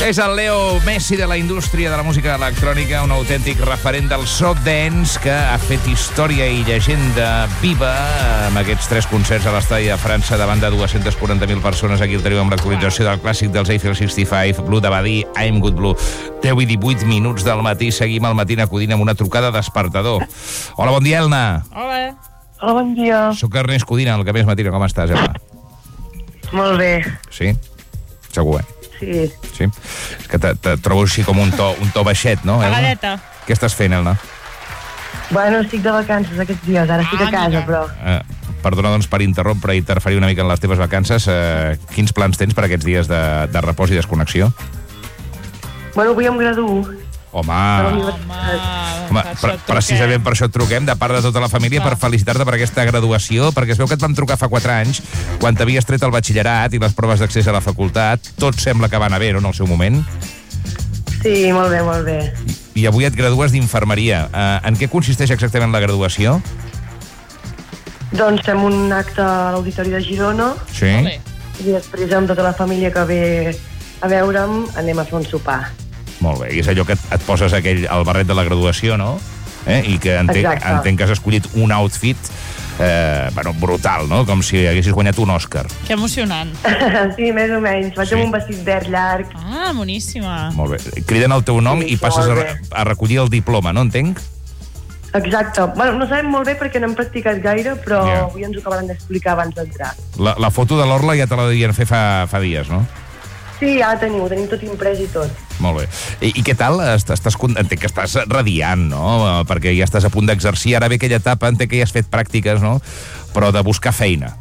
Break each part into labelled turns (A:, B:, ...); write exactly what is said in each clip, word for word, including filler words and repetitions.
A: És el Leo Messi de la indústria de la música electrònica, un autèntic referent del soft dance que ha fet història i llegenda viva amb aquests tres concerts a l'estadi de França davant de dues-centes quaranta mil persones. Aquí el tenim amb l'actualització del clàssic dels Eiffel seixanta-cinc, Blue Dabadi, I'm Good Blue. deu i divuit minuts del matí, seguim al matí acudint amb una trucada despertador. Hola, bon dia, Elna.
B: Hola.
C: Hola, bon dia.
A: Soc Ernest Codina, el que més matina. Com estàs, Elna?
C: Molt bé.
A: Sí? Segur, eh?
C: Sí.
A: Sí? És que te, te trobo així com un to, un to baixet, no, Elna?
B: Pagadeta.
A: Què estàs fent, Elna?
C: Bueno, estic de vacances aquests dies, ara estic
B: Ah,
C: a casa,
B: mira.
C: però...
A: Eh, perdona, doncs, per interrompre i interferir una mica en les teves vacances. Eh, quins plans tens per aquests dies de, de repòs i desconnexió?
C: Bueno, avui em graduo.
A: Home,
C: de la
B: Home,
C: universitat.
A: home
B: per
A: pre
B: això et
A: precisament
B: truquem.
A: per això et truquem, de part de tota la família,
B: Clar.
A: per felicitar-te per aquesta graduació, perquè es veu que et vam trucar fa quatre anys, quan t'havies tret el batxillerat i les proves d'accés a la facultat. Tot sembla que va anar bé, no?, en el seu moment.
C: Sí, molt bé, molt bé.
A: I avui et gradues d'infermeria. Eh, en què consisteix exactament la graduació?
C: Doncs fem un acte a l'Auditori de Girona
A: Sí?
B: Ole.
C: i després amb tota la família que ve a veure'm anem a fer un sopar.
A: Molt bé, i és allò que et, et poses aquell, el barret de la graduació, no? Eh? I que entenc,
C: Exacte.
A: entenc que has escollit un outfit eh, bueno, brutal, no? Com si haguessis guanyat un Òscar.
B: Que emocionant.
C: Sí, més o menys. Vaig
A: Sí.
C: amb un vestit verd llarg.
B: Ah, boníssima.
A: Molt bé. Criden el teu nom
C: Sí,
A: i passes a,
C: molt
A: re-
C: bé.
A: a recollir el diploma, no entenc?
C: Exacte. Bueno, no sabem molt bé perquè no hem practicat gaire, però
A: Ja.
C: avui ens ho acabaran d'explicar abans d'entrar.
A: La, la foto de l'Orla ja te la devien fer fa, fa dies, no?
C: Sí, ja la teniu, tenim tot imprès i tot.
A: Molt bé. I, i què tal? Estàs, estàs, con- entenc que estàs radiant, no? Perquè ja estàs a punt d'exercir. Ara ve aquella etapa, entenc que ja has fet pràctiques, no? Però de buscar feina.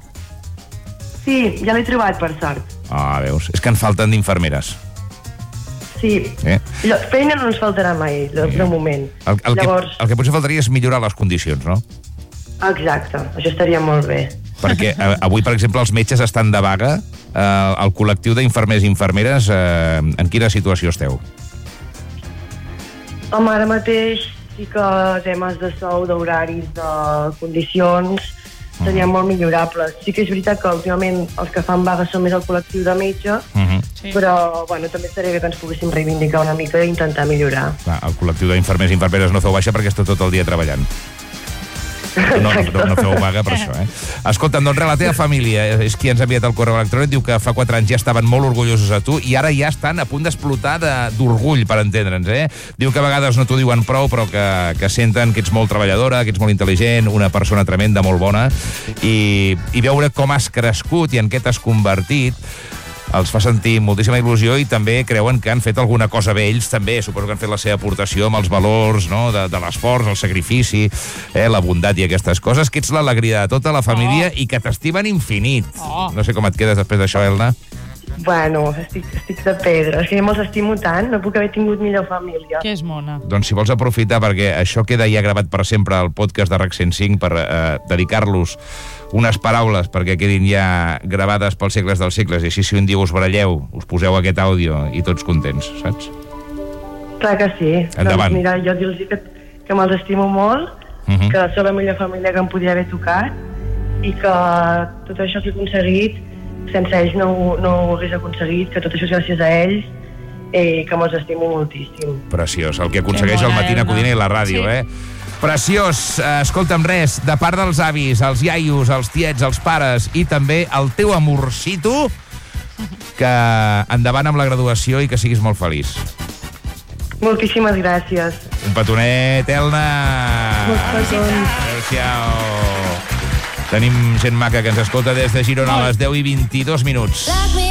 C: Sí, ja l'he trobat, per sort.
A: Ah, veus? És que en falten d'infermeres.
C: Sí.
A: Eh?
C: Allò, feina no ens faltarà mai, de, de moment.
A: El, el,
C: Llavors,
A: que, el que potser faltaria és millorar les condicions, no?
C: exacte, això estaria molt bé.
A: Perquè eh, avui, per exemple, els metges estan de vaga. Eh, el col·lectiu d'infermers i infermeres, eh, en quina situació esteu?
C: Home, ara mateix sí que temes de sou, d'horaris, de condicions, serien molt millorables. Sí que és veritat que últimament els que fan vaga són més el col·lectiu de metge,
A: Uh -huh.
B: Sí.
C: però bueno, també estaria bé que ens poguéssim reivindicar una mica i intentar millorar.
A: Clar, el col·lectiu d'infermers i infermeres no feu baixa perquè esteu tot el dia treballant. No, no, no feu vaga per això, eh? Escolta'm, doncs res, la teva família és qui ens ha enviat el correu electrònic, diu que fa quatre anys ja estaven molt orgullosos de tu i ara ja estan a punt d'explotar de- d'orgull, per entendre'ns, eh? Diu que a vegades no t'ho diuen prou, però que, que senten que ets molt treballadora, que ets molt intel·ligent, una persona tremenda, molt bona, i, i veure com has crescut i en què t'has convertit els fa sentir moltíssima il·lusió i també creuen que han fet alguna cosa bé. Ells també, suposo que han fet la seva aportació amb els valors, no?, de, de l'esforç, el sacrifici, eh, la bondat i aquestes coses, que ets l'alegria de tota la família
B: Oh.
A: i que t'estimen infinit.
B: Oh.
A: No sé com et quedes després d'això, Elna.
C: Bueno, estic, estic de pedra. És que jo me'ls estimo tant, no puc haver tingut millor família.
B: Que és mona.
A: Doncs si vols aprofitar, perquè això queda ja gravat per sempre al podcast de RAC cent cinc, per eh, dedicar-los unes paraules perquè quedin ja gravades pels segles dels segles, i així si un dia us baralleu, us poseu aquest àudio i tots contents, saps?
C: Clar que sí.
A: Endavant.
C: Doncs mira, jo dir-los que, que me'ls estimo molt,
A: Uh -huh.
C: que sou la millor família que em podria haver tocat i que tot això que he aconseguit sense ells no, ho- no ho hagués aconseguit, que tot això és gràcies a ells i que me'ls estimo moltíssim.
A: Preciós, el que aconsegueix
B: Que
A: el
B: bona,
A: Matí
B: Elna.
A: Codina i la ràdio,
B: Sí.
A: eh? Preciós. Eh, escolta'm, res, de part dels avis, els iaios, els tiets, els pares i també el teu amorcito, que endavant amb la graduació i que siguis molt feliç.
C: Moltíssimes gràcies.
A: Un petonet, Elna!
C: Molts petons.
A: Adéu-siau. Tenim gent maca que ens escolta des de Girona a les deu i vint-i-dos minuts.
D: Like me